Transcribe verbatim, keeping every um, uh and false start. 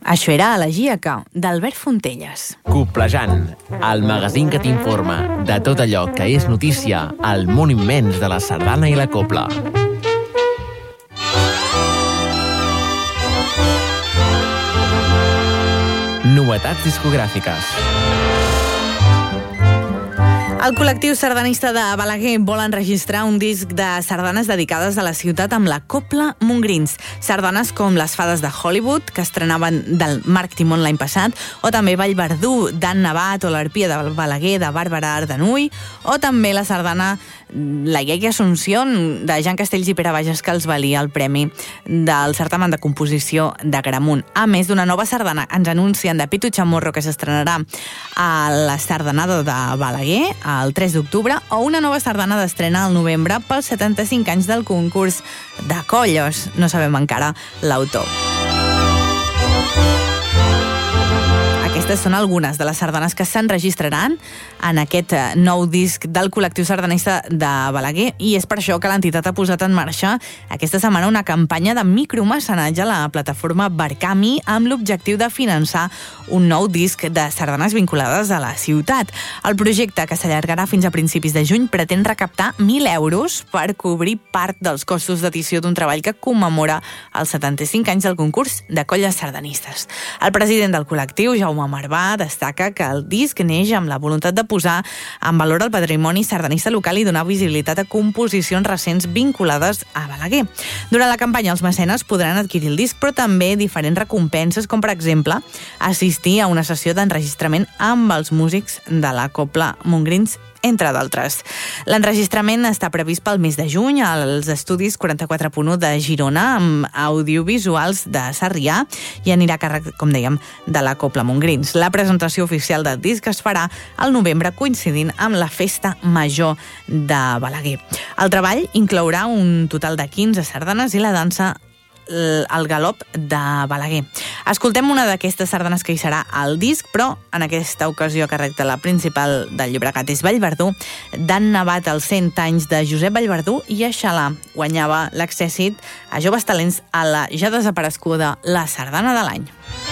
Això era Elegíaca, d'Albert Fontelles. Coplejant, el magazín que t'informa de tot allò que és notícia al món immens de la sardana i la copla. Novetats discogràfiques. El col·lectiu sardanista de Balaguer vol enregistrar un disc de sardanes dedicades a la ciutat amb la Copla Montgrins. Sardanes com Les fades de Hollywood, que estrenaven del Marc Timón l'any passat, o també Vallverdú, d'Ann Navat, o l'Arpia de Balaguer, de Bàrbara Ardanuy, o també la sardana La Iaia Asunción, de Jan Castells i Pere Bages, que els valia el premi del certamen de composició de Gramunt. A més d'una nova sardana, ens anuncien de Pitu Chamorro, que s'estrenarà a la sardanada de Balaguer, el tres d'octubre, o una nova sardana d'estrena al novembre pels setanta-cinc anys del concurs de Collos. No sabem encara l'autor. Aquestes són algunes de les sardanes que s'enregistraran en aquest nou disc del col·lectiu sardanista de Balaguer, i és per això que l'entitat ha posat en marxa aquesta setmana una campanya de micromecenatge a la plataforma Barcami amb l'objectiu de finançar un nou disc de sardanes vinculades a la ciutat. El projecte, que s'allargarà fins a principis de juny, pretén recaptar mil euros per cobrir part dels costos d'edició d'un treball que commemora els setanta-cinc anys del concurs de colles sardanistes. El president del col·lectiu, Jaume Marvà, destaca que el disc neix amb la voluntat de posar en valor el patrimoni sardanista local i donar visibilitat a composicions recents vinculades a Balaguer. Durant la campanya, els mecenes podran adquirir el disc, però també diferents recompenses, com per exemple assistir a una sessió d'enregistrament amb els músics de la Copla Montgrins, entre d'altres. L'enregistrament està previst pel mes de juny als estudis quaranta-quatre punt u de Girona, amb audiovisuals de Sarrià, i anirà a càrrec, com dèiem, de la Copla Montgrins. La presentació oficial del disc es farà al novembre, coincidint amb la Festa Major de Balaguer. El treball inclourà un total de quinze sardanes i la dansa el galop de Balaguer. Escoltem una d'aquestes sardanes que hi serà al disc, però en aquesta ocasió a càrrec de la principal del Llobregat és Vallverdú, d'Ann Navat, els cent anys de Josep Vallverdú, i Aixalà guanyava l'accèssit a joves talents a la ja desapareguda la sardana de l'any.